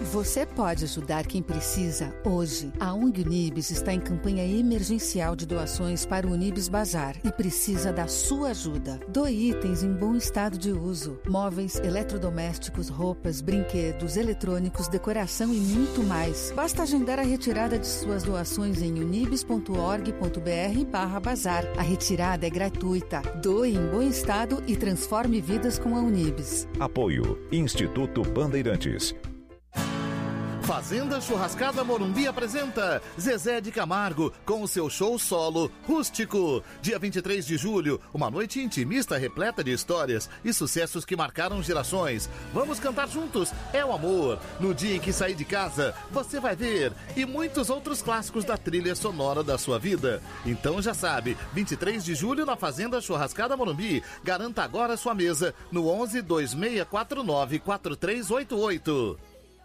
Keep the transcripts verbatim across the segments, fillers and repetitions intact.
Você pode ajudar quem precisa hoje. A O N G Unibis está em campanha emergencial de doações para o Unibis Bazar e precisa da sua ajuda. Doe itens em bom estado de uso. Móveis, eletrodomésticos, roupas, brinquedos, eletrônicos, decoração e muito mais. Basta agendar a retirada de suas doações em unibis ponto org ponto br barra bazar. A retirada é gratuita. Doe em bom estado e transforme vidas com a Unibis. Apoio Instituto Bandeirantes. Fazenda Churrascada Morumbi apresenta Zezé de Camargo com o seu show solo Rústico. Dia vinte e três de julho, uma noite intimista repleta de histórias e sucessos que marcaram gerações. Vamos cantar juntos, é o amor. No dia em que sair de casa, você vai ver. E muitos outros clássicos da trilha sonora da sua vida. Então já sabe, vinte e três de julho na Fazenda Churrascada Morumbi. Garanta agora sua mesa no onze, dois seis quatro nove, quatro três oito oito.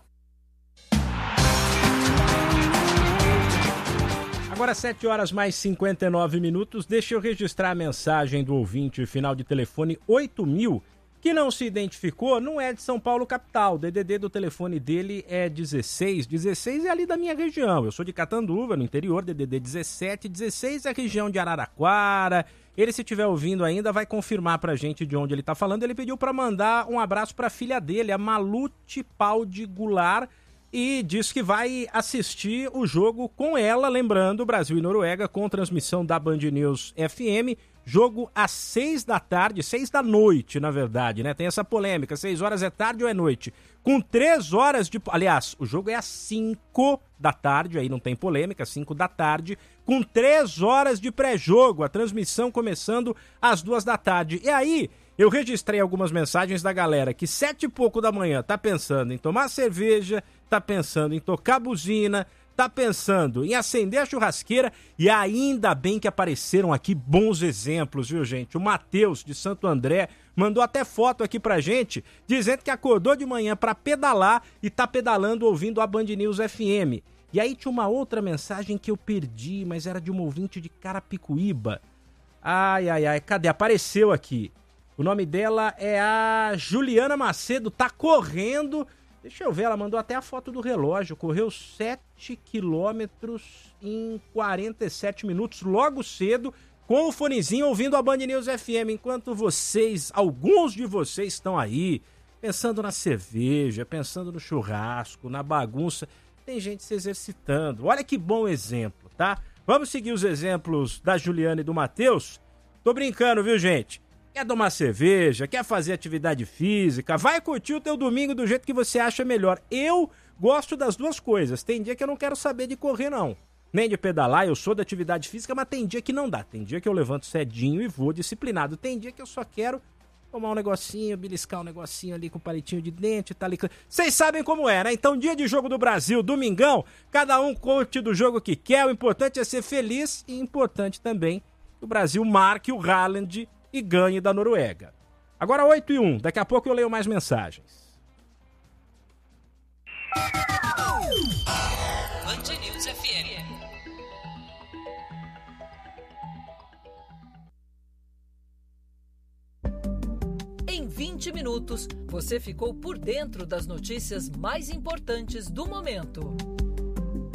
Agora sete horas mais cinquenta e nove minutos, deixa eu registrar a mensagem do ouvinte final de telefone oito mil, que não se identificou, não é de São Paulo capital, o D D D do telefone dele é dezesseis, dezesseis é ali da minha região, eu sou de Catanduva, no interior, D D D dezessete, dezesseis é a região de Araraquara. Ele, se estiver ouvindo ainda, vai confirmar pra gente de onde ele tá falando. Ele pediu pra mandar um abraço pra filha dele, a Malute Paldi Goulart, e diz que vai assistir o jogo com ela, lembrando, Brasil e Noruega, com transmissão da Band News F M, jogo às seis da tarde, seis da noite, na verdade, né? Tem essa polêmica, seis horas é tarde ou é noite? Com três horas de... Aliás, o jogo é às cinco da tarde, aí não tem polêmica, cinco da tarde, com três horas de pré-jogo, a transmissão começando às duas da tarde. E aí... eu registrei algumas mensagens da galera que sete e pouco da manhã tá pensando em tomar cerveja, tá pensando em tocar buzina, tá pensando em acender a churrasqueira, e ainda bem que apareceram aqui bons exemplos, viu, gente? O Matheus, de Santo André, mandou até foto aqui pra gente, dizendo que acordou de manhã pra pedalar e tá pedalando ouvindo a Band News F M. E aí tinha uma outra mensagem que eu perdi, mas era de um ouvinte de Carapicuíba. Ai, ai, ai, cadê? Apareceu aqui. O nome dela é a Juliana Macedo, tá correndo, deixa eu ver, ela mandou até a foto do relógio, correu sete quilômetros em quarenta e sete minutos, logo cedo, com o fonezinho ouvindo a Band News F M, enquanto vocês, alguns de vocês estão aí, pensando na cerveja, pensando no churrasco, na bagunça, tem gente se exercitando. Olha que bom exemplo, tá? Vamos seguir os exemplos da Juliana e do Matheus? Tô brincando, viu, gente? Quer tomar cerveja, quer fazer atividade física, vai curtir o teu domingo do jeito que você acha melhor. Eu gosto das duas coisas. Tem dia que eu não quero saber de correr, não. Nem de pedalar, eu sou da atividade física, mas tem dia que não dá. Tem dia que eu levanto cedinho e vou disciplinado. Tem dia que eu só quero tomar um negocinho, beliscar um negocinho ali com palitinho de dente, tá ali. Vocês sabem como é, né? Então, dia de jogo do Brasil, domingão, cada um curte do jogo que quer. O importante é ser feliz e importante também que o Brasil marque o Haaland e ganhe da Noruega. Agora oito e um, daqui a pouco eu leio mais mensagens. Band News F M. Em vinte minutos, você ficou por dentro das notícias mais importantes do momento.